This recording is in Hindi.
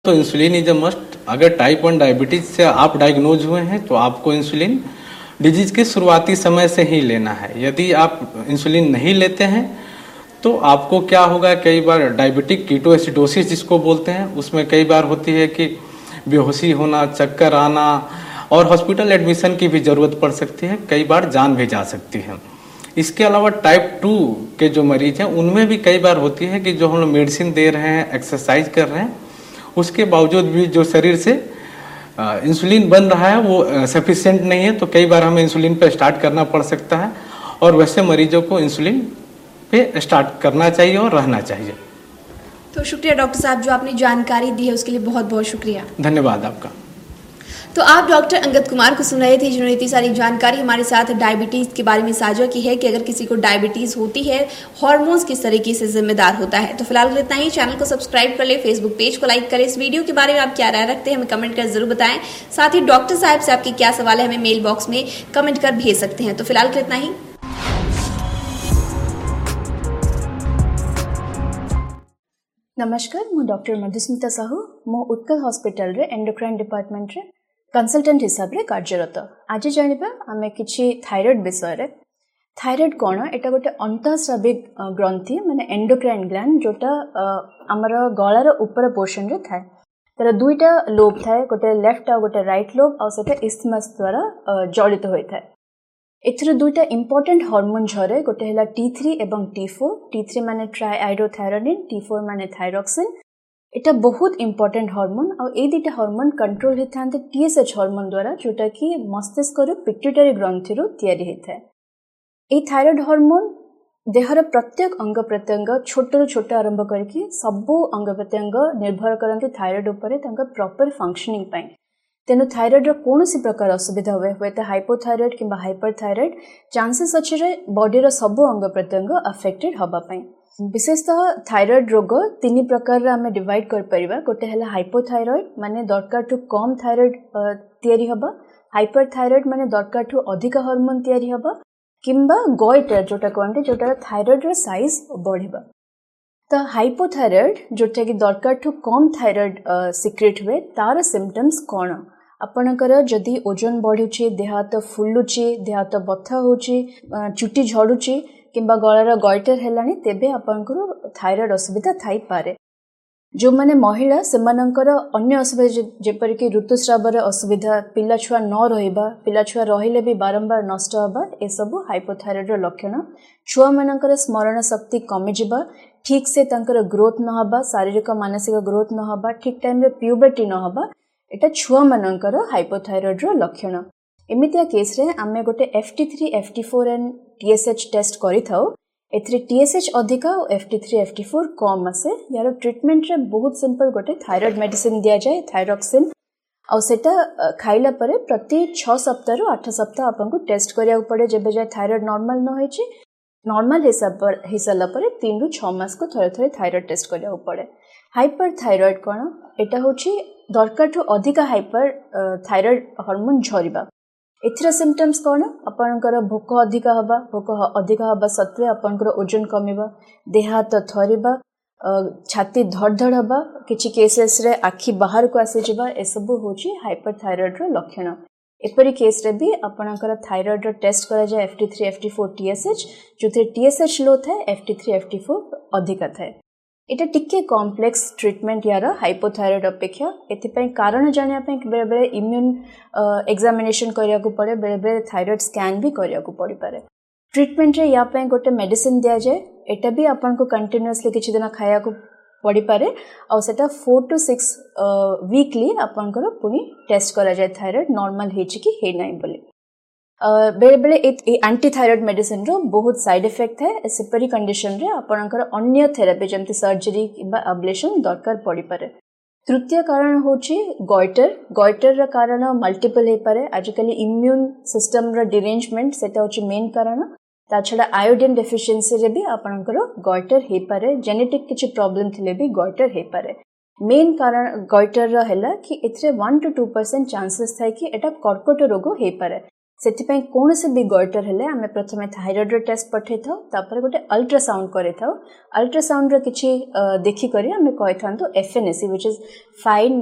तो इंसुलिन इज अ मस्ट। अगर टाइप 1 डायबिटीज से आप डायग्नोज हुए हैं तो आपको इंसुलिन डिजीज के शुरुआती समय से ही लेना है। यदि आप इंसुलिन नहीं लेते हैं तो आपको क्या होगा, कई बार डायबिटिक कीटोएसिडोसिस जिसको बोलते हैं, उसमें कई बार होती है कि बेहोशी होना, चक्कर आना और हॉस्पिटल एडमिशन की भी ज़रूरत पड़ सकती है, कई बार जान भी जा सकती है। इसके अलावा टाइप 2 के जो मरीज हैं उनमें भी कई बार होती है कि जो हम लोग मेडिसिन दे रहे हैं, एक्सरसाइज कर रहे हैं, उसके बावजूद भी जो शरीर से इंसुलिन बन रहा है वो सफिशिएंट नहीं है, तो कई बार हमें इंसुलिन पे स्टार्ट करना पड़ सकता है। और वैसे मरीजों को इंसुलिन पे स्टार्ट करना चाहिए और रहना चाहिए। तो शुक्रिया डॉक्टर साहब, जो आपने जानकारी दी है उसके लिए बहुत बहुत शुक्रिया। धन्यवाद आपका। तो आप डॉक्टर अंगद कुमार को सुन रहे थे, जिन्होंने इतनी सारी जानकारी हमारे साथ डायबिटीज़ के बारे में साझा की है कि अगर किसी को डायबिटीज़ होती है, हार्मोन्स किस तरीके से जिम्मेदार होता है। तो फिलहाल इतना ही। चैनल को सब्सक्राइब कर ले, फेसबुक पेज को लाइक करें। इस वीडियो के बारे में आप क्या राय रखते हैं हमें कमेंट कर जरूर बताएं। साथ ही डॉक्टर साहब से आपके क्या सवाल है हमें मेल बॉक्स में कमेंट कर भेज सकते हैं। तो फिलहाल इतना ही। नमस्कार, मु डॉक्टर मधुस्मिता साहू। मु उत्कल हॉस्पिटल रे एंडोक्राइन डिपार्टमेंट रे कंसल्टेंट हिसाब रे कार्यरत। आज जानिबा आमे किछि थायराइड विषय रे। थायराइड कोन? एटा गोटे अंतःस्राविक ग्रंथि माने एंडोक्राइन ग्लैंड, जोटा हमर गळार ऊपर पोर्शन रे थाए। तार दुईटा लोब थाए, गोटे लेफ्ट आ गोटे राइट लोब, आ सेटा इस्थमस द्वारा जड़ित होई थाए। एथरे दुईटा इंपोर्टेंट हार्मोन झरे, गोटे हैला T3 एवं T4। T3 माने ट्राइआइडोथायरोनिन, T4 माने थायरॉक्सिन। एटा बहुत इंपोर्टेंट हार्मोन। आ ए दुईटा हार्मोन कंट्रोल होता TSH हार्मोन द्वारा, जोटा कि मस्तिष्क पिट्यूटरी ग्रंथि तैयारी होता है। ए थायराइड हार्मोन देहर प्रत्येक अंग प्रत्यंग छोट छोट आरंभ करके सबू अंग प्रत्यंग निर्भर करते थायराइड उपर प्रॉपर फंक्शनिंग पाई। तेणु थायराइड कौन सी प्रकार असुविधा हुए तो हाइपोथायराइड कि हाइपरथायराइड चांसेस अच्छे बॉडी सबू अंग प्रत्यंग अफेक्टेड हवापाई। विशेषतः थायराइड रोग तीन प्रकार आम डिवाइड कर परिबा। गोटे है हाइपोथायराइड माने दरकार टू कम थायराइड तैयारी हबा, हाइपरथायराइड माने दरकार टू अधिक हार्मोन तैयारी हबा, किंबा गॉइटर जोटा कहते जोटा थायराइड रो साइज बढ़िबा। तो हाइपोथायराइड जोटा कि दरकार टू कम थायराइड सिक्रेट हुए, तार सिम्पटम्स कौन? आपणकर जदि ओजन बढ़ुची, देह हाथ फुलुची, देह हाथ बथा होची, चुटी झड़ुची किंबा गଳାର गॉइटर हेलानी, तेबे आपनकर थायराइड असुविधा थाई पारे। जो माने महिला सेमानकर अन्य असुविधा जेपर कि ऋतुस्रावर असुविधा, पिला छुआ न रहिबा, पिला छुआ रहिले भी बारंबार नष्ट हबा, ए सब हाइपोथायराइड रो लक्षण। छुआ मानकर स्मरण शक्ति कमी जिबा, ठीक से तंकर ग्रोथ न हबा, शारीरिक मानसिक ग्रोथ न हबा, ठीक टाइम रे प्यूबर्टी न हबा, एटा छुआ मानकर हाइपोथायराइड रो लक्षण। एमितिया केस रे आमे गोटे FT3, FT4 and TSH test करि थाउ। एथरे TSH अधिका और FT3, FT4 कम आसे। यार ट्रीटमेंट रे बहुत सिंपल, गोटे थायराइड मेडिसिन दिया जाए, थायरॉक्सिन, और सेटा खाइला परे प्रति 6 सप्ताह रु 8 सप्ताह आपको टेस्ट करिया पड़े। जेबे जाय थायराइड नॉर्मल न होइछि, नॉर्मल हिसाब पर 3 रु 6 मास को थरे थरे थायराइड टेस्ट करिया पड़े। हाइपरथायराइड कोन? एटा होछि दरकार ठू अधिका हाइपर थायराइड हार्मोन झरिबा। एथिरा सिम्पटम्स कौन? आपनकर भोक अधिका हबा, भोक अधिका हबा सत्वे आपनकर ओजन कमिबा, देह हाथ थरिबा, छाती धड़धड़ हबा, किछि केसेस रे आखि बाहर को आसी जिबा, ए सब होछि हाइपरथायराइड रो लक्षण। एपरि केस रे भी आपनकर थायराइड रो टेस्ट करा जाय FT3, FT4, TSH, जोथे TSH लो थाए, FT3, FT4 अधिका थाए। एटा टिके कॉम्प्लेक्स ट्रीटमेंट यार हाइपोथायराइड अपेक्षा। एथिपई कारण जानिया पई बेले बेले इम्यून एग्जामिनेशन करिया को पड़े, बेले बेले थायराइड स्कैन भी करिया को पड़ी पारे। ट्रीटमेंट रे या पई गोटे मेडिसिन दिया जाए, एटा भी आपन को कंटीन्यूअसली किछि दिन खाया को पड़ी पारे, और सेटा 4 to 6 वीकली आपन को पुनी टेस्ट करा जाए थायराइड नॉर्मल हेछि कि हे नै बोली। बेले बेले एंटी थायराइड मेडिसिन रो बहुत साइड इफेक्ट है। सेपरी कंडीशन रे आपनकर अन्य थेरापी जमती सर्जरी किबा अब्लेशन दरकार पड़ी पारे। तृतीय कारण होछि गॉइटर। गॉइटर रा कारण मल्टीपल हे पारे। आजकल इम्यून सिस्टम रा डिरेंजमेंट सेटा होछि मेन कारण। ता छडा आयोडीन डेफिशिएंसी रे भी आपनकर गॉइटर हे पारे। जेनेटिक किछि प्रॉब्लम थिले भी गॉइटर हे पारे। मेन कारण गॉइटर रा हैला कि एथरे 1 to 2% चांसेस थाए कि एटा कर्कट रोग हे पारे। से कौन से भी गॉइटर हेले आमे प्रथमे थायराइड टेस्ट पठे था तापर गोटे अल्ट्रासाउंड करे था अल्ट्रासाउंड रो किछि देखि करी आमे कहै थांतो एफएनएसी व्हिच इज फाइन